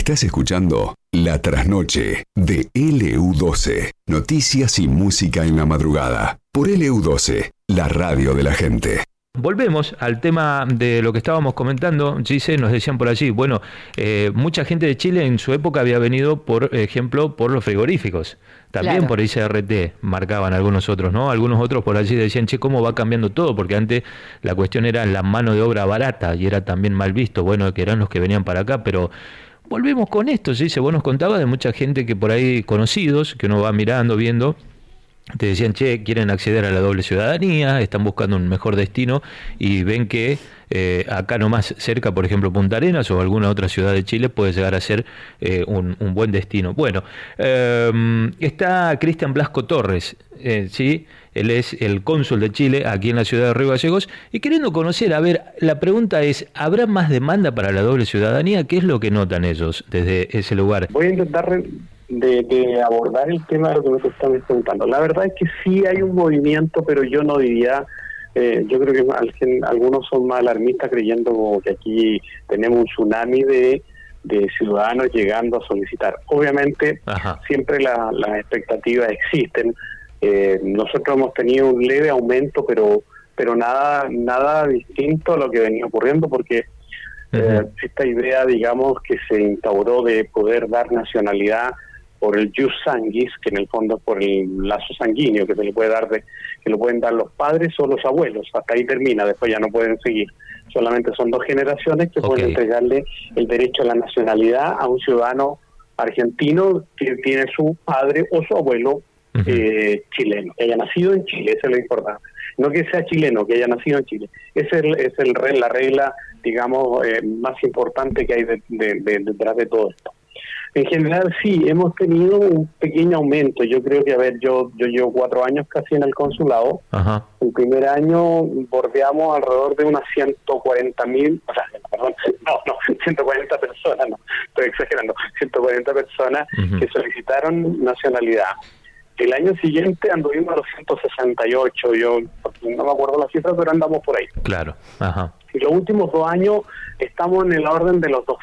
Estás escuchando La Trasnoche de LU12. Noticias y música en la madrugada. Por LU12, la radio de la gente. Volvemos al tema de lo que estábamos comentando. Gise, nos decían por allí, bueno, mucha gente de Chile en su época había venido, por ejemplo, por los frigoríficos. También claro. Por ICRT marcaban algunos otros, ¿no? Algunos otros por allí decían, che, ¿cómo va cambiando todo? Porque antes la cuestión era la mano de obra barata y era también mal visto, bueno, que eran los que venían para acá, pero volvemos con esto, Gise, vos nos contabas de mucha gente que por ahí, conocidos, que uno va mirando, viendo, te decían, che, quieren acceder a la doble ciudadanía, están buscando un mejor destino y ven que acá nomás cerca, por ejemplo, Punta Arenas o alguna otra ciudad de Chile puede llegar a ser un buen destino. Bueno, está Cristian Blasco Torres, ¿sí? Él es el cónsul de Chile aquí en la ciudad de Río Gallegos y queriendo conocer, a ver, la pregunta es, ¿habrá más demanda para la doble ciudadanía? ¿Qué es lo que notan ellos desde ese lugar? Voy a intentar de abordar el tema de lo que me están preguntando. La verdad es que sí hay un movimiento, pero yo no diría, yo creo que algunos son más alarmistas creyendo como que aquí tenemos un tsunami de ciudadanos llegando a solicitar. Obviamente, siempre las expectativas existen. Nosotros hemos tenido un leve aumento, pero nada distinto a lo que venía ocurriendo, porque esta idea, digamos, que se instauró de poder dar nacionalidad por el jus sanguis, que en el fondo es por el lazo sanguíneo que se le puede dar, que lo pueden dar los padres o los abuelos, hasta ahí termina, después ya no pueden seguir. Solamente son 2 generaciones que pueden entregarle el derecho a la nacionalidad a un ciudadano argentino que tiene su padre o su abuelo chileno, que haya nacido en Chile, eso es lo importante. No que sea chileno, que haya nacido en Chile. Esa es la regla, digamos, más importante que hay detrás de todo esto. En general, sí, hemos tenido un pequeño aumento. Yo creo que, yo llevo 4 años casi en el consulado. El primer año bordeamos alrededor de unas 140.000, 140 personas, no, estoy exagerando, 140 personas que solicitaron nacionalidad. El año siguiente anduvimos a los 168, yo no me acuerdo la cifra, pero andamos por ahí. Claro, Y los últimos 2 años estamos en el orden de los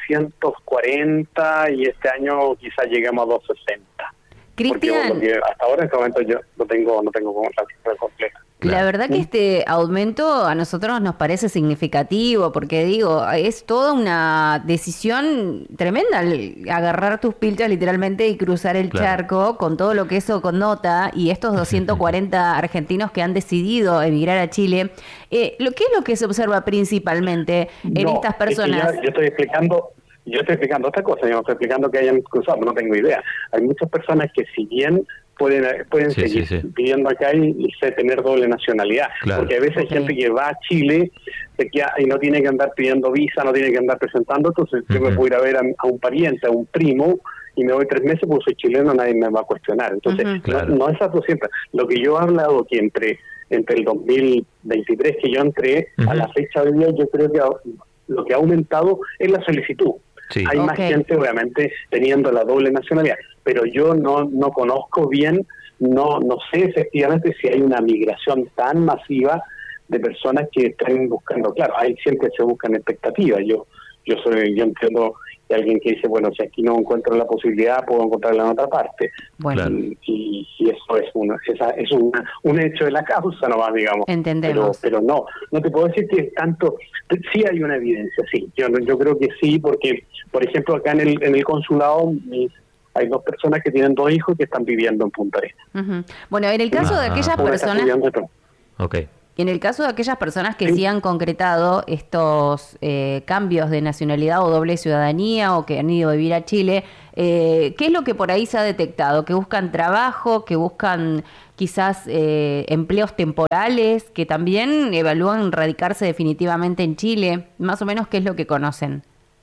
240 y este año quizás lleguemos a 260. Cristian, porque hasta ahora en este momento yo no tengo la cifra completa. La verdad que este aumento a nosotros nos parece significativo, porque digo, es toda una decisión tremenda agarrar tus pilchas literalmente y cruzar el charco con todo lo que eso connota, y estos 240 argentinos que han decidido emigrar a Chile. ¿Qué es lo que se observa principalmente en estas personas? Yo estoy explicando otra cosa, yo no estoy explicando que hayan cruzado, no tengo idea. Hay muchas personas que si bien pueden seguir viviendo acá y tener doble nacionalidad, porque a veces hay gente que va a Chile y no tiene que andar pidiendo visa, no tiene que andar presentando, entonces yo me puedo ir a ver a un pariente, a un primo, y me voy 3 meses porque soy chileno, nadie me va a cuestionar. Entonces, no esas 200. Lo que yo he hablado que entre el 2023 que yo entré a la fecha de día, yo creo que lo que ha aumentado es la solicitud. Hay más gente, obviamente, teniendo la doble nacionalidad, pero yo no conozco bien, no sé efectivamente si hay una migración tan masiva de personas que están buscando. Claro, hay siempre se buscan expectativas. Yo entiendo que alguien que dice, bueno, si aquí no encuentro la posibilidad, puedo encontrarla en otra parte. Bueno, y eso es un hecho de la causa nomás, digamos. Entendemos. Pero no te puedo decir que tanto, sí hay una evidencia, sí. Yo creo que sí, porque, por ejemplo, acá en el consulado hay 2 personas que tienen 2 hijos que están viviendo en Punta Arenas. Bueno, en el caso de aquellas personas... En el caso de aquellas personas que sí han concretado estos cambios de nacionalidad o doble ciudadanía o que han ido a vivir a Chile, ¿qué es lo que por ahí se ha detectado? ¿Que buscan trabajo, que buscan quizás empleos temporales, que también evalúan radicarse definitivamente en Chile? Más o menos, ¿qué es lo que conocen?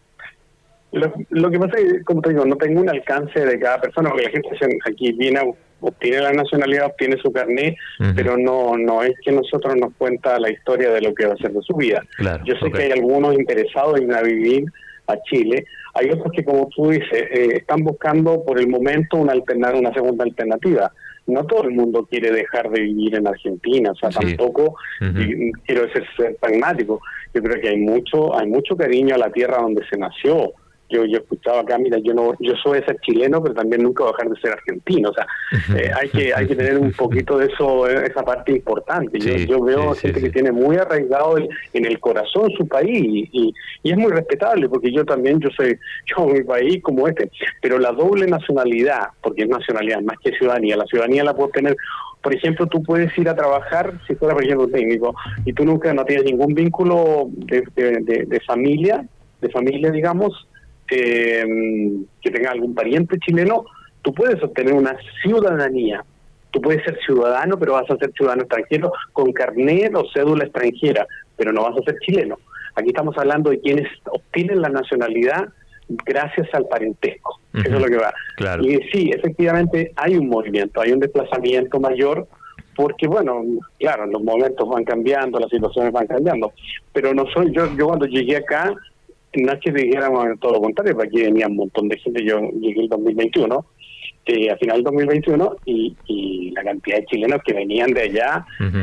Lo que pasa es que, como te digo, no tengo un alcance de cada persona, porque la gente aquí viene, obtiene la nacionalidad, obtiene su carnet, pero no es que nosotros nos cuenta la historia de lo que va a ser de su vida. Yo sé que hay algunos interesados en ir a vivir a Chile, hay otros que, como tú dices, están buscando por el momento una segunda alternativa. No todo el mundo quiere dejar de vivir en Argentina, o sea, tampoco quiero ser pragmático. Yo creo que hay mucho cariño a la tierra donde se nació. yo escuchaba acá, mira, yo soy de ser chileno, pero también nunca voy a dejar de ser argentino. O sea, hay que tener un poquito de eso, esa parte importante. Yo veo gente que tiene muy arraigado en el corazón su país y es muy respetable, porque yo soy mi país como pero la doble nacionalidad, porque es nacionalidad más que ciudadanía, la ciudadanía la puedo tener. Por ejemplo, tú puedes ir a trabajar, si fuera, por ejemplo, técnico, y tú no tienes ningún vínculo de familia, digamos, que tenga algún pariente chileno, tú puedes obtener una ciudadanía. Tú puedes ser ciudadano, pero vas a ser ciudadano extranjero con carnet o cédula extranjera, pero no vas a ser chileno. Aquí estamos hablando de quienes obtienen la nacionalidad gracias al parentesco. Eso es lo que va. Claro. Y sí, efectivamente hay un movimiento, hay un desplazamiento mayor, porque bueno, claro, los momentos van cambiando, las situaciones van cambiando, pero yo cuando llegué acá, no es que dijéramos todo lo contrario, porque aquí venía un montón de gente. Yo llegué en 2021, a final del 2021, y la cantidad de chilenos que venían de allá,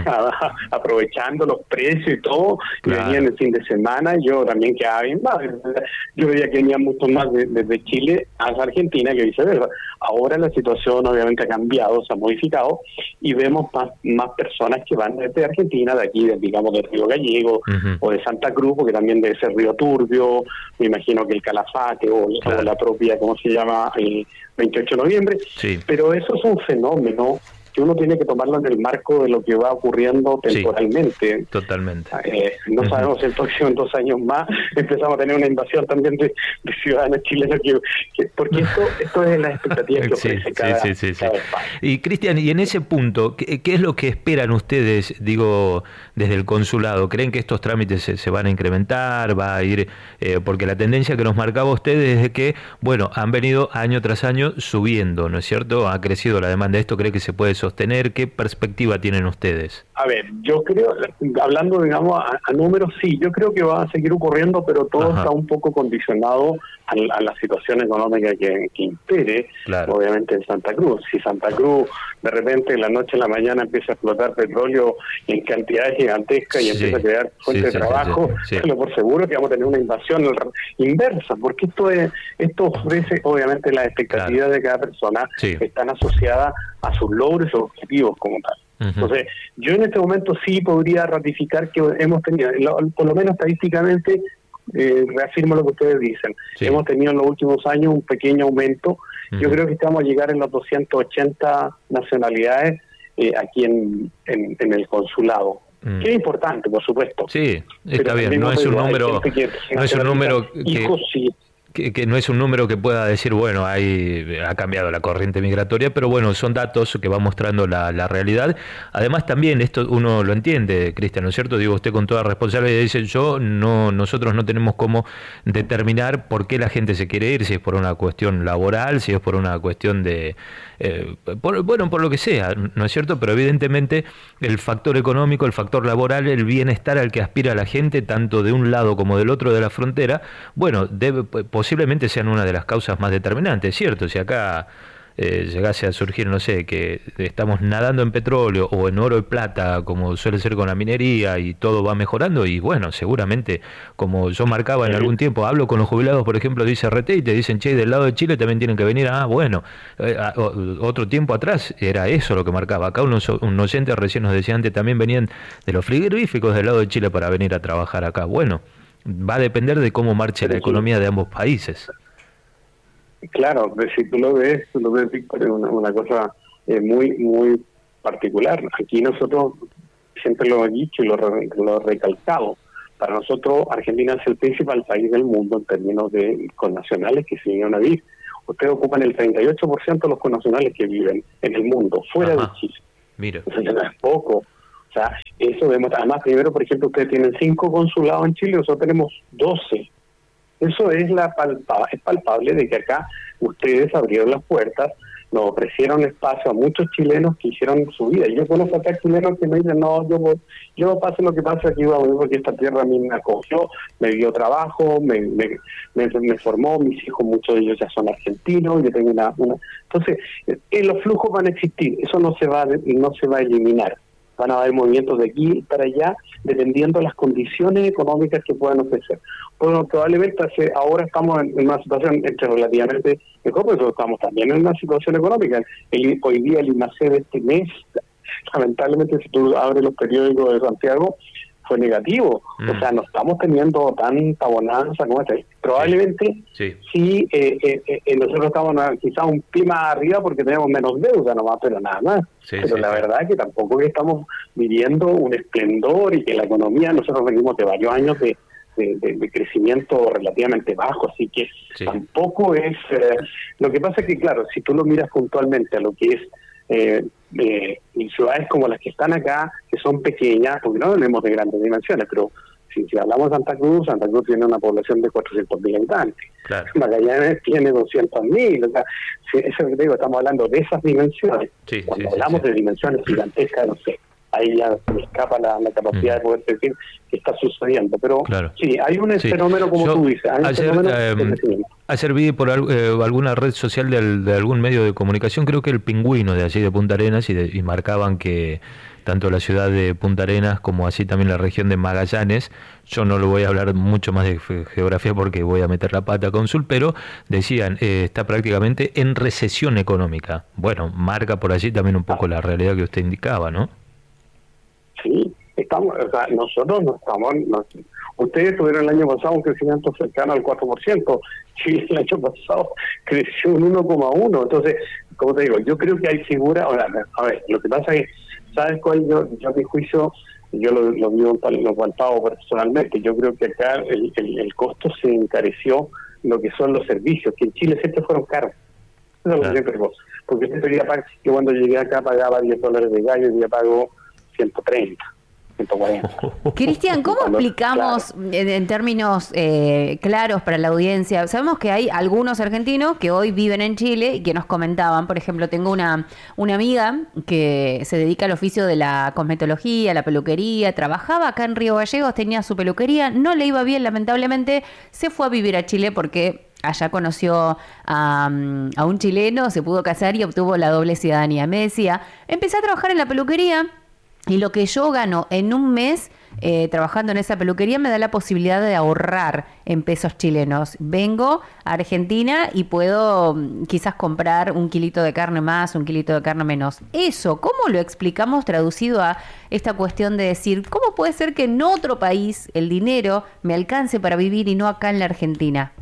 aprovechando los precios y todo, y venían el fin de semana. Yo también quedaba bien más. Yo veía que venían muchos más desde Chile a Argentina que viceversa. Ahora la situación obviamente ha cambiado, se ha modificado, y vemos más personas que van desde Argentina, de aquí, digamos, de Río Gallego, o de Santa Cruz, porque también debe ser Río Turbio, me imagino que el Calafate, o la propia, ¿cómo se llama?, 28 de noviembre, pero eso es un fenómeno que uno tiene que tomarlo en el marco de lo que va ocurriendo temporalmente. Sí, totalmente. No sabemos si el próximo 2 años más empezamos a tener una invasión también de ciudadanos chilenos, porque esto es la expectativa que ofrece cada país. Y Cristian, y en ese punto, ¿qué es lo que esperan ustedes, digo, desde el consulado? ¿Creen que estos trámites se van a incrementar? ¿Va a ir? Porque la tendencia que nos marcaba ustedes es de que, bueno, han venido año tras año subiendo, ¿no es cierto? Ha crecido la demanda. ¿Esto cree que se puede sostener? ¿Qué perspectiva tienen ustedes? A ver, yo creo, hablando, digamos, a números, sí, yo creo que va a seguir ocurriendo, pero todo está un poco condicionado a la situación económica que impere, obviamente, en Santa Cruz. Si Santa Cruz, de repente, de la noche a la mañana empieza a explotar petróleo en cantidades gigantescas y empieza a crear fuentes de trabajo, pero por seguro que vamos a tener una invasión inversa, porque esto ofrece, obviamente, las expectativas de cada persona que están asociadas a sus logros y objetivos como tal. Entonces, yo en este momento sí podría ratificar que hemos tenido, por lo menos estadísticamente, reafirmo lo que ustedes dicen, hemos tenido en los últimos años un pequeño aumento. Yo creo que estamos a llegar en las 280 nacionalidades aquí en el consulado. Que es importante, por supuesto. Sí, está bien, no es un número que no es un número que pueda decir, bueno, ha cambiado la corriente migratoria, pero bueno, son datos que van mostrando la realidad. Además también, esto uno lo entiende, Cristian, ¿no es cierto? Digo, usted con toda responsabilidad dice, nosotros no tenemos cómo determinar por qué la gente se quiere ir, si es por una cuestión laboral, si es por una cuestión de... por lo que sea, ¿no es cierto? Pero evidentemente el factor económico, el factor laboral, el bienestar al que aspira la gente, tanto de un lado como del otro de la frontera, bueno, posiblemente sean una de las causas más determinantes, ¿cierto? Si acá llegase a surgir, no sé, que estamos nadando en petróleo o en oro y plata, como suele ser con la minería, y todo va mejorando, y bueno, seguramente, como yo marcaba en algún tiempo, hablo con los jubilados, por ejemplo, dice RT, y te dicen, che, del lado de Chile también tienen que venir. Otro tiempo atrás era eso lo que marcaba. Acá un oyente recién nos decía antes, también venían de los frigoríficos del lado de Chile para venir a trabajar acá. Bueno, va a depender de cómo marche la economía de ambos países. Claro, si tú lo ves, Víctor, es una cosa muy, muy particular. Aquí nosotros siempre lo hemos dicho y lo recalcado. Para nosotros, Argentina es el principal país del mundo en términos de connacionales que se vienen a vivir. Ustedes ocupan el 38% de los connacionales que viven en el mundo, fuera de Chile. Mira. Entonces, no es poco. O sea, eso demuestra. Además, primero, por ejemplo, ustedes tienen 5 consulados en Chile, nosotros tenemos 12. Eso es palpable de que acá ustedes abrieron las puertas, nos ofrecieron espacio a muchos chilenos que hicieron su vida. Yo conozco acá chilenos que me dicen, no, yo pase lo que pase aquí, vamos, porque esta tierra a mí me acogió, me dio trabajo, me formó, mis hijos, muchos de ellos ya son argentinos, yo tengo una... Entonces, los flujos van a existir, eso no se va a eliminar. van a haber movimientos de aquí para allá, dependiendo de las condiciones económicas que puedan ofrecer. Bueno, probablemente ahora estamos en una situación relativamente mejor, pero estamos también en una situación económica. Hoy día el IMACE de este mes, lamentablemente, si tú abres los periódicos de Santiago, fue negativo. O sea, no estamos teniendo tanta bonanza como esta. Probablemente sí, nosotros estamos quizás un clima arriba porque tenemos menos deuda nomás, pero nada más. Pero la verdad es que tampoco que estamos viviendo un esplendor y que la economía, nosotros venimos de varios años de crecimiento relativamente bajo, así que tampoco es... lo que pasa es que, claro, si tú lo miras puntualmente a lo que es ciudades como las que están acá, que son pequeñas, porque no hablemos de grandes dimensiones, pero si hablamos de Santa Cruz tiene una población de 400.000 habitantes. Claro. Magallanes tiene 200.000. O sea, eso es lo que te digo, estamos hablando de esas dimensiones. Cuando hablamos de dimensiones gigantescas, no sé, ahí ya se me escapa la capacidad de poder decir qué está sucediendo. Pero sí, hay un fenómeno, como tú dices, hay un fenómeno de crecimiento. Ayer vi por alguna red social de algún medio de comunicación, creo que El Pingüino de allí de Punta Arenas, y marcaban que tanto la ciudad de Punta Arenas como así también la región de Magallanes, yo no lo voy a hablar mucho más de geografía porque voy a meter la pata con Sul, pero decían, está prácticamente en recesión económica. Bueno, marca por allí también un poco la realidad que usted indicaba, ¿no? Sí, nosotros no estamos... Ustedes tuvieron el año pasado un crecimiento cercano al 4%, Chile el año pasado creció un 1,1%, entonces, como te digo, yo creo que hay figuras... A ver, lo que pasa es que, ¿sabes cuál? Yo a mi juicio, yo lo vivo lo palpado personalmente, yo creo que acá el costo se encareció lo que son los servicios, que en Chile siempre fueron caros. Eso es lo que siempre digo, porque siempre yo cuando llegué acá pagaba $10 de gallo y ya pago 130. 140. Cristian, ¿cómo explicamos en términos claros para la audiencia? Sabemos que hay algunos argentinos que hoy viven en Chile y que nos comentaban, por ejemplo, tengo una amiga que se dedica al oficio de la cosmetología, la peluquería, trabajaba acá en Río Gallegos, tenía su peluquería, no le iba bien, lamentablemente, se fue a vivir a Chile porque allá conoció a un chileno, se pudo casar y obtuvo la doble ciudadanía. Me decía, empecé a trabajar en la peluquería, y lo que yo gano en un mes trabajando en esa peluquería me da la posibilidad de ahorrar en pesos chilenos. Vengo a Argentina y puedo quizás comprar un kilito de carne más, un kilito de carne menos. Eso, ¿cómo lo explicamos traducido a esta cuestión de decir, ¿cómo puede ser que en otro país el dinero me alcance para vivir y no acá en la Argentina?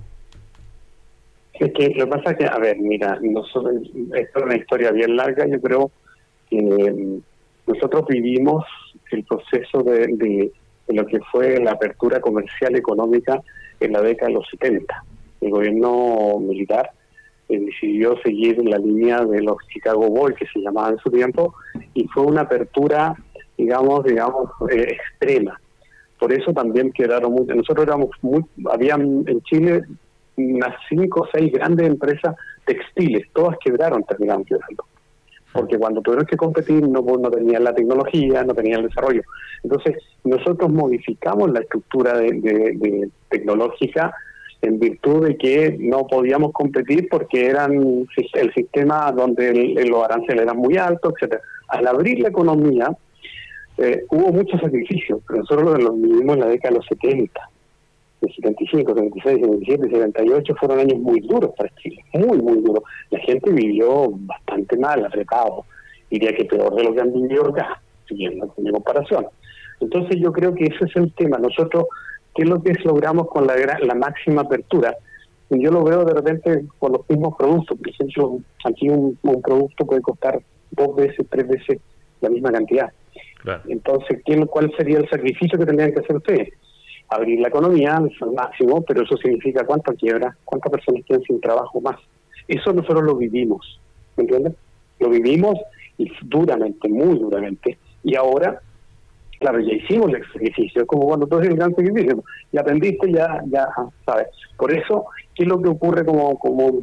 Es que lo que pasa es que, a ver, mira, esto es una historia bien larga, yo creo que... nosotros vivimos el proceso de lo que fue la apertura comercial económica en la década de los 70. El gobierno militar decidió seguir la línea de los Chicago Boys, que se llamaban en su tiempo, y fue una apertura, digamos, extrema. Por eso también quedaron nosotros habían en Chile unas 5 o 6 grandes empresas textiles, todas terminaron quebrando. Porque cuando tuvieron que competir no tenían la tecnología, no tenían el desarrollo. Entonces, nosotros modificamos la estructura de tecnológica en virtud de que no podíamos competir porque eran el sistema donde los aranceles eran muy altos, etcétera. Al abrir la economía, hubo muchos sacrificios, pero nosotros los vivimos en la década de los 70. De 75, 76, 77, 78 fueron años muy duros para Chile, muy, muy duros. La gente vivió bastante mal, apretado, diría que peor de lo que han vivido acá, siguiendo mi comparación. Entonces yo creo que ese es el tema. Nosotros, ¿qué es lo que logramos con la máxima apertura? Yo lo veo de repente con los mismos productos. Por ejemplo, aquí un producto puede costar 2 veces, 3 veces la misma cantidad. Claro. Entonces, ¿cuál sería el sacrificio que tendrían que hacer ustedes? Abrir la economía al máximo, pero eso significa cuánta quiebra, cuántas personas quedan sin trabajo más. Eso nosotros lo vivimos, ¿me entiendes? Lo vivimos y duramente, muy duramente. Y ahora, claro, ya hicimos el sacrificio, es como cuando tú haces el gran sacrificio, ya aprendiste, ya sabes. Por eso, ¿qué es lo que ocurre como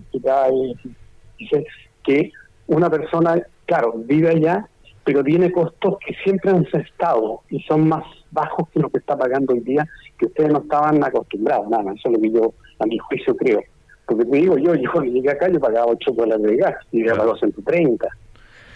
dice que una persona, claro, vive allá, pero tiene costos que siempre han estado y son más bajos que lo que está pagando hoy día, que ustedes no estaban acostumbrados, nada más. Eso es lo que yo, a mi juicio, creo. Porque te digo, yo llegué acá, yo pagaba $8 de gas y ya pagó 130.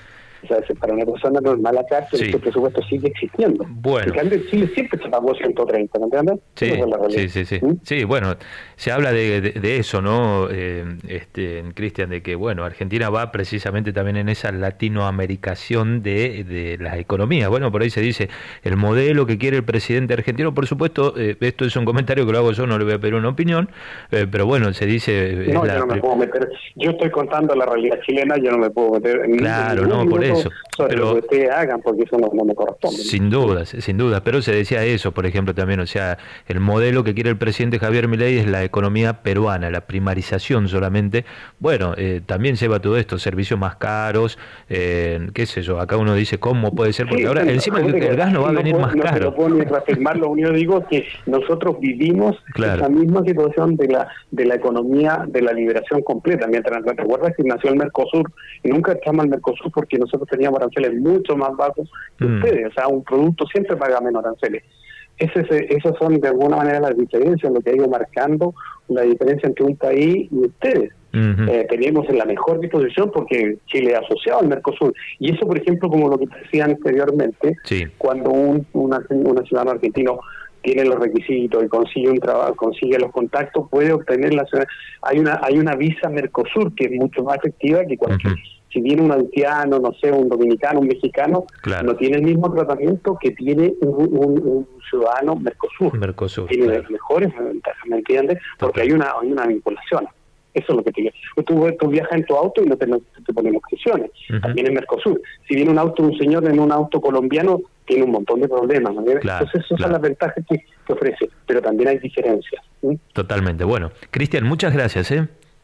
O sea, para una persona normal acá, este presupuesto sigue existiendo. Bueno. En cambio, en Chile siempre se pagó 130, ¿me entiendes? Sí. Sí, bueno, se habla de eso, ¿no? Cristian, de que, bueno, Argentina va precisamente también en esa latinoamericación de las economías. Bueno, por ahí se dice, el modelo que quiere el presidente argentino, por supuesto, esto es un comentario que lo hago yo, no le voy a pedir una opinión, pero bueno, se dice... No, yo no me puedo meter, yo estoy contando la realidad chilena, yo no me puedo meter en por eso. Sobre lo que ustedes hagan, porque eso no me corresponde. Sin dudas, pero se decía eso, por ejemplo, también, o sea, el modelo que quiere el presidente Javier Milei es la economía peruana, la primarización solamente. Bueno, también lleva todo esto, servicios más caros, qué sé yo, acá uno dice, ¿cómo puede ser? Porque ahora encima el gas no va a venir más caro. No puedo ni reafirmar, lo único que digo es que nosotros vivimos esa misma situación de la economía, de la liberación completa. Mientras, ¿te acuerdas que nació el Mercosur? Y nunca entramos al Mercosur porque nosotros teníamos aranceles mucho más bajos que ustedes. O sea, un producto siempre paga menos aranceles. Esas son de alguna manera las diferencias, lo que ha ido marcando la diferencia entre un país y ustedes. Teníamos en la mejor disposición porque Chile es asociado al Mercosur. Y eso, por ejemplo, como lo que te decía anteriormente, cuando un ciudadano argentino tiene los requisitos y consigue un trabajo, consigue los contactos, puede obtener la ciudadanía. Hay una visa Mercosur que es mucho más efectiva que cualquier... Si viene un haitiano, no sé, un dominicano, un mexicano, no tiene el mismo tratamiento que tiene un ciudadano Mercosur. Tiene mejores ventajas, ¿me entiendes? Porque hay una vinculación. Eso es lo que te digo. Tú viajas en tu auto y no te ponen objeciones. También en Mercosur. Si viene un señor en un auto colombiano, tiene un montón de problemas. ¿No? Entonces, esas son las ventajas que ofrece. Pero también hay diferencias. Totalmente. Bueno, Cristian, muchas gracias.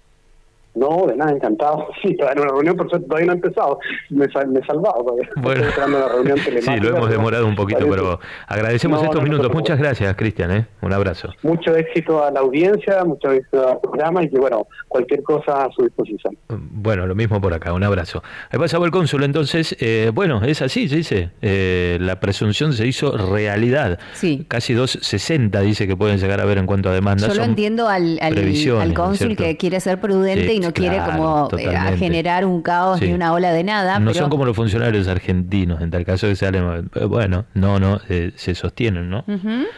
No, de nada, encantado. Sí, estaba en una reunión, por suerte todavía no he empezado. Me he salvado. Bueno, estoy entrando a la reunión telemática. Sí, lo hemos demorado un poquito, pero agradecemos estos minutos. Muchas gracias, Cristian. Un abrazo. Mucho éxito a la audiencia, mucho éxito al programa y que, bueno, cualquier cosa a su disposición. Bueno, lo mismo por acá. Un abrazo. Ahí pasaba el cónsul, entonces, bueno, es así, se dice. La presunción se hizo realidad. Sí. Casi 260 dice que pueden llegar a ver en cuanto a demandas. Yo lo entiendo al cónsul que quiere ser prudente y no quiere como generar un caos ni una ola de nada. No son como los funcionarios argentinos, en tal caso que salen, bueno, se sostienen, ¿no?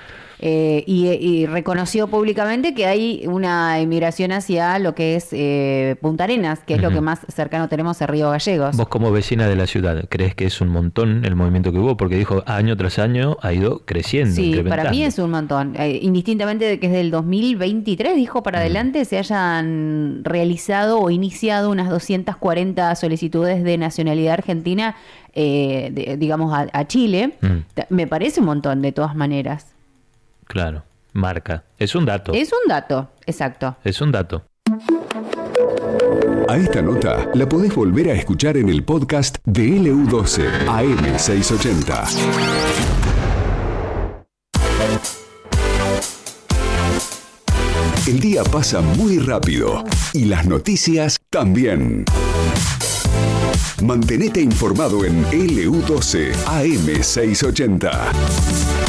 Y reconoció públicamente que hay una emigración hacia lo que es Punta Arenas, que es lo que más cercano tenemos a Río Gallegos. Vos como vecina de la ciudad, ¿crees que es un montón el movimiento que hubo? Porque dijo, año tras año ha ido creciendo. Sí, para mí es un montón. Indistintamente de que desde el 2023, dijo, para adelante, se hayan realizado o iniciado unas 240 solicitudes de nacionalidad argentina, digamos, a Chile. Me parece un montón, de todas maneras. Claro, marca. Es un dato. Es un dato, exacto. Es un dato. A esta nota la podés volver a escuchar en el podcast de LU12 AM680. El día pasa muy rápido y las noticias también. Mantenete informado en LU12 AM680.